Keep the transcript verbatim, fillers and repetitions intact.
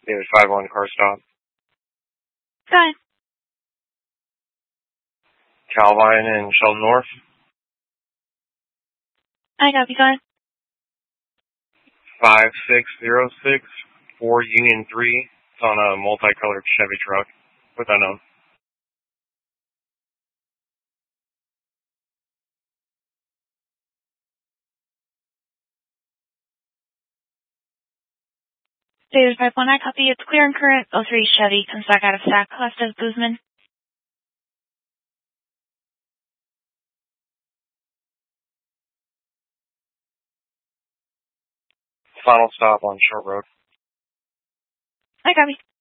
David five one, car stop. Go ahead. Calvine and Sheldon North. I copy. Go ahead. five six zero six, four Union three. It's on a multicolored Chevy truck with unknown. David five one, I copy. It's clear and current. oh three Chevy comes back out of stack. Left of Guzman. Final stop on Short Road. I copy.